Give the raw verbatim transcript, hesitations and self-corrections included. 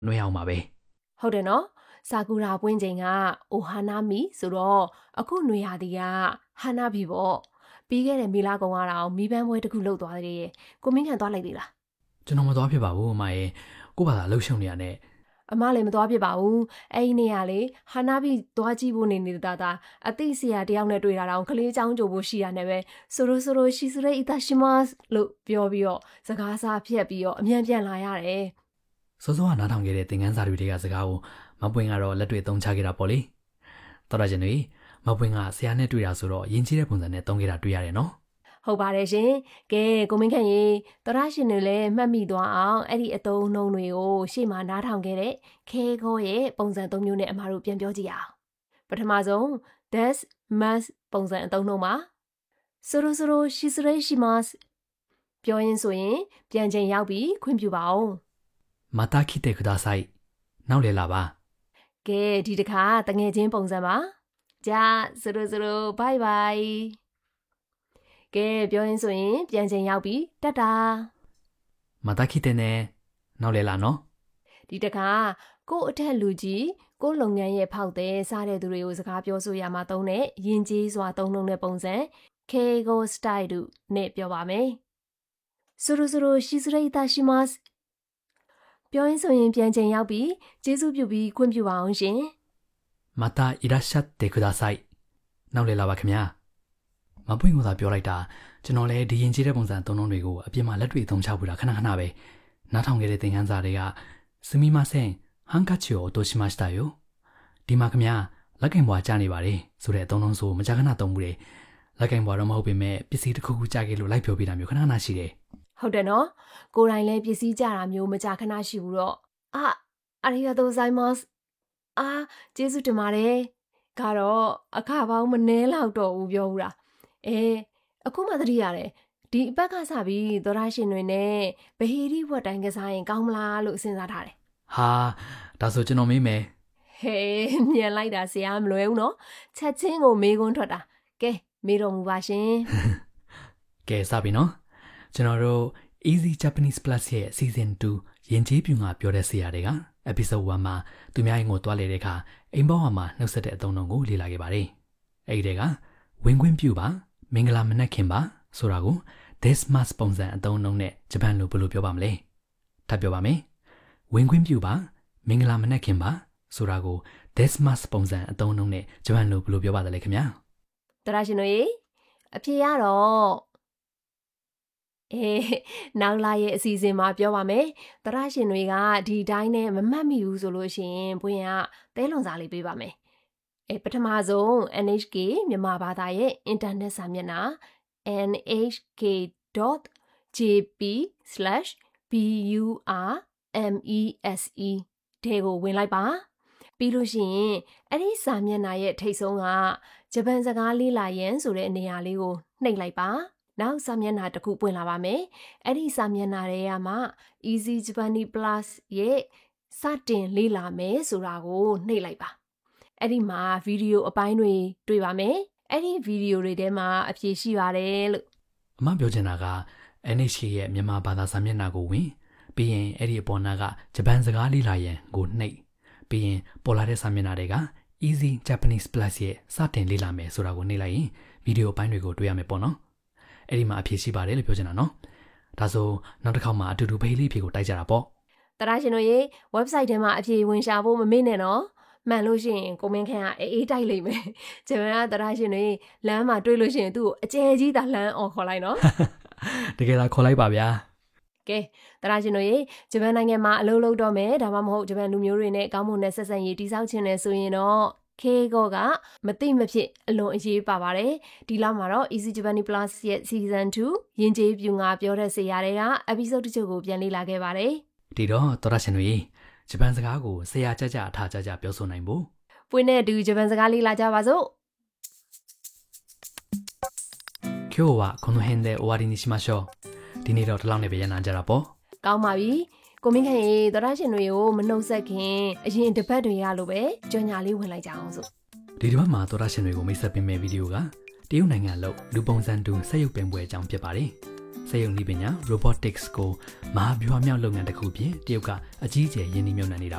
နှွေးအောင်ပါပဲဟုတ်တယ်နော်ဆာကူရာပွင့်ချိန်ကအိုဟာနာမီဆိုတော့အခုနှွေရာသီကဟာနာဘီပေါ့ပြီးခဲ့တဲ့မီလာကုံကတော့မီးပန်းပွဲတစ်ခုလှုပ်သွားသေးတယ်ကိုမင်းခံသွားလိုက်သေးလားကျွန်တော်မသွားဖြစ်ပါဘူးအမရဲ့ကိုဘာသာလှုပ်ရှုံနေရတဲ့အမလည်းမသွားဖြစ်ပါဘူးအဲ့ဒီနေ့ကလေဟာနာဘီသွားကြည့်ဖို့နေနေတာတာအသိဆရာတယောက်နဲ့တွေ့တာတော့ကလေးချောင်းကြိုဖို့ရှိရနေပဲဆိုလိုဆိုလိုရှိစရဲအီတာရှိမတ်လို့ပြောပြီးတော့စကားစားဖြတ်ပြီးတော့အမြန်ပြန်လာရတယ်စောစောကနားထောင်ခဲ့တဲ့သင်ခန်းစာတွေကစကားကိုမပွင့်ကတော့လက်တွေ့သုံးချခဲ့တာပေါ့လေတော်တော်ချင်းတွေမပွင့်ကဆရာနဲ့တွေ့တာဆိုတော့ယဉ်ကျေးတဲ့ပုံစံနဲ့သုံးခဲ့တာတွေ့ရတယ်နော်ဟုတ်ပါတယ်ရှင်ကဲကိုမင်းခန့်ရေတော်ရရှင်တွေလည်းမှတ်မိသွားအောင်အဲ့ဒီအသုံးအနှုန်းတွေကိုရှေ့မှာနားထောင်ခဲ့တဲ့ခဲခေါ်ရဲ့ပုံစံသုံးမျိုးနဲ့အမှားတို့ပြန်ပြောကြည့်အောင်ပထမဆုံး this must ပုံစံအသုံးနှုန်းပါဆိုရိုဆိုရိုရှိစရဲရှိမတ်ပြောရင်းဆိုရင်ပြန်ချိန်ရောက်ပြီးခွင့်ပြုပါအောင်また来てくださいနောက်လေလာပါကဲဒီတစ်ခါတငယ်ချင်းပုံစံပါじゃあဆိုရိုဆိုရိုဘိုင်ဘိုင်ကဲပြောရင်းဆိုရင်ပြန်ချိန်ရောက်ပြီတတ်တာまた来てねနောက်လေလာနော်ဒီတခါကို့အထက်လူကြီးကို့လုပ်ငန်းရဲ့ဖောက်တဲ့စားတဲ့သူတွေကိုစကားပြောဆိုရမှာသုံးတဲ့ယဉ်ကျေးစွာသုံးနှုန်းတဲ့ပုံစံ Keigo style တို့နဲ့ပြောပါမယ်ဆိုရိုဆိုရိုရှိစရိတာရှိမတ်ပြောရင်းဆိုရင်ပြန်ချိန်ရောက်ပြီကျေးဇူးပြုပြီးခွင့်ပြုပါအောင်ရှင်またいらっしゃってくださいနောက်လေလာပါခင်ဗျာမပွင့်ကိုသာပြောလိုက်တာကျွန်တော်လည်းဒီရင်ကျေးတဲ့ပုံစံသုံးလုံးတွေကိုအပြင်မှာလက်တွေ့သုံးချဖို့တာခဏခဏပဲနားထောင်ခဲ့တဲ့သင်ခန်းစာတွေကစမီမဆန်ဟန်ကာချီကိုတိုရှိမしたよဒီမှာခင်ဗျာလက်ကင်ဘွားကြားနေပါတယ်ဆိုတဲ့အသုံးလုံးဆိုမကြာခဏသုံးမှုတယ်လက်ကင်ဘွားတော့မဟုတ်ပေမဲ့ပစ္စည်းတစ်ခုခုကြားခဲ့လို့လိုက်ပြောပြတာမျိုးခဏခဏရှိတယ်ဟုတ်တယ်နော်ကိုယ်တိုင်လည်းပစ္စည်းကြတာမျိုးမကြာခဏရှိဘူးတော့အာありがとうございますအာကျေးဇူးတင်ပါတယ်ကတော့အခပေါင်းမနှဲလောက်တော့ဘူးပြောဘူးလားအဲအခုမှသတိရတယ်ဒီအပတ်ကစပြီးသောရရှင်တွေနဲ့ဗဟီရီဝတ်တိုင်းကစားရင်ကောင်းမလားလို့စဉ်းစားထားတယ်ဟာဒါဆိုကျွန်တော်မေးမယ်ဟေးမြန်လိုက်တာဆရာမလွယ်ဘူးနော်ချက်ချင်းကိုမေးခွန်းထွက်တာကဲမေးတော်မူပါရှင်ကဲစပြီနော်ကျွန်တော်တို့ Easy Japanese Plus ရဲ့ Season two ယဉ်ကျေးပြူငါပြောတဲ့ဆရာတွေက Episode one မှာသူများရင်ကိုတွားလေတဲ့အခါအိမ်ပေါ်မှာနှုတ်ဆက်တဲ့အသုံးအနှုန်းကိုလေ့လာခဲ့ပါတယ်အဲ့ဒီကဝင်ခွင့်ပြုပါမင်္ဂလာမနက်ခင်ပါဆိုတာကို this must ပုံစံအသုံးအနှုန်းနဲ့ဂျပန်လိုဘယ်လိုပြောပါမလဲထပ်ပြောပါမယ်ဝင်ခွင့်ပြုပါမင်္ဂလာမနက်ခင်ပါဆိုတာကို this must ပုံစံအသုံးအနှုန်းနဲ့ဂျပန်လိုဘယ်လိုပြောပါသလဲခင်ဗျာတရားရှင်တို့ရေအဖြေရတော့အေးနောက်လာရဲ့အစီအစဉ်မှာပြောပါမယ်တရားရှင်တွေကဒီတိုင်းနဲ့မမှတ်မိဘူးဆိုလို့ရှိရင်ဘွင်ကသဲလွန်စာလေးပေးပါမယ်အဲပထမဆုံး N H K မြန်မာဘာသာရဲ့ internet စာမျက်နှာ n h k dot j p slash b u r m e s e ထဲကိုဝင်လိုက်ပါပြီးလို့ရှိရင်အဲ့ဒီစာမျက်နှာရဲ့ထိပ်ဆုံးကဂျပန်စကားလေးလာရန်ဆိုတဲ့နေရာလေးကိုနှိပ်လိုက်ပါနောက်စာမျက်နှာတစ်ခုပွင့်လာပါမယ်အဲ့ဒီစာမျက်နှာတွေကမှ Easy Japanese Plus ရဲ့စတင်လေ့လာမယ်ဆိုတာကိုနှိပ်လိုက်ပါအဲ့ဒီမှာဗီဒီယိုအပိုင်းတွေတွေ့ပါမယ်အဲ့ဒီဗီဒီယိုတွေထဲမှာအဖြေရှိပါတယ်လို့အမပြောချင်တာက N H K ရဲ့မြန်မာဘာသာစာမျက်နှာကိုဝင်ပြီးရင်အဲ့ဒီအပေါ်နာကဂျပန်စကားလေ့လာရန်ကိုနှိပ်ပြီးရင်ပေါ်လာတဲ့စာမျက်နှာတွေက Easy Japanese Plus ရဲ့စတင်လေ့လာမယ်ဆိုတာကိုနှိပ်လိုက်ရင်ဗီဒီယိုအပိုင်းတွေကိုတွေ့ရမယ်ပေါ့နော်အဲ့ဒီမှာအဖြေရှိပါတယ်လို့ပြောချင်တာနော်ဒါဆိုနောက်တစ်ခေါက်မှာအတူတူဖေးလေးအဖြေကိုတိုက်ကြတာပေါ့တရားရှင်တို့ရေ website ထဲမှာအဖြေဝင်ရှာဖို့မမေ့နဲ့နော်မှန်လို့ရှိရင်ကိုမင်းခန့်ကအေးအေးတိုက်လိမ့်မယ်ဂျပန်ကတရားရှင်တွေလမ်းမှာတွေ့လို့ရှိရင်သူ့ကိုအကျယ်ကြီးသာလမ်းအောင်ခေါ်လိုက်နော်တကယ်လားခေါ်လိုက်ပါဗျာကဲတရားရှင်တို့ရေဂျပန်နိုင်ငံမှာအလုပ်လုပ်တော့မယ်ဒါမှမဟုတ်ဂျပန်လူမျိုးတွေနဲ့ကောင်းမွန်တဲ့ဆက်ဆံရေးတည်ဆောက်ခြင်းနဲ့ဆိုရင်တော့Keigoကမသိမဖြစ်အလွန်အရေးပါပါတယ်ဒီလောက်မှာတော့ Easy Japanese Plus ရဲ့ Season two ယဉ်ကျေးပြူငါပြောတဲ့ဆရာတွေက episode တချို့ကိုပြန်လေ့လာခဲ့ပါတယ်ဒီတော့တော်ရရှင်တို့ရေဂျပန်စကားကိုဆရာကြကြအထာကြကြပြောဆိုနိုင်ဖို့ပွင့်တဲ့အတူဂျပန်စကားလေ့လာကြပါစို့今日はこの辺で終わりにしましょうဒီနေ့တော့ဒီလောက်နဲ့ပဲရန်နာကြတာပေါ့ကောင်းပါပြီကိုမင်းခန့်ရေတော်ရရှင်တွေကိုမနှုတ်ဆက်ခင်အရင်တစ်ပတ်တွေရလို့ပဲကြော်ညာလေးဝင်လိုက်ကြအောင်စို့ဒီတစ်ပတ်မှာတော်ရရှင်တွေကိုမိတ်ဆက်ပေးမယ့်ဗီဒီယိုကတရုတ်နိုင်ငံလောက်လူပုံစံတူဆက်ရုပ်ပင်ပွဲအကြောင်းဖြစ်ပါတယ်စစက်ရုံနည်းပညာ robotics ကိုမဟာဗျူဟာမြောက်လုပ်ငန်းတစ်ခုဖြစ်တရုတ်ကအကြီးအကျယ်ယင်းနှိမ့်မြုပ်နှံနေတာ